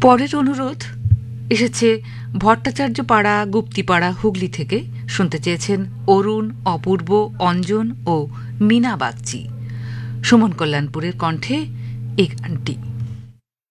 পরের অনুরোধ এসেছে ভট্টাচার্য পাড়া, গুপ্তিপাড়া, হুগলি থেকে। শুনতে চেয়েছেন অরুণ, অপূর্ব, অঞ্জন ও মীনা বাগচি। সুমন কল্যাণপুরের কণ্ঠে এই গানটি।